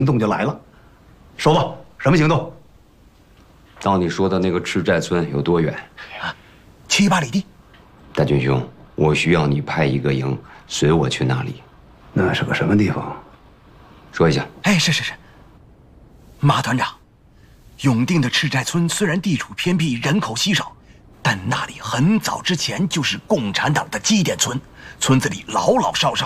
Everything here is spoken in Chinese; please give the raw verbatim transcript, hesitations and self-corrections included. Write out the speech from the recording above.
行动就来了。说吧，什么行动？ 到你说的那个赤寨村有多远？ 啊，七八里地。 大军兄，我需要你派一个营随我去那里。 那是个什么地方？ 说一下。 哎，是是是。马团长，永定的赤寨村虽然地处偏僻，人口稀少，但那里很早之前就是共产党的基点村，村子里老老少少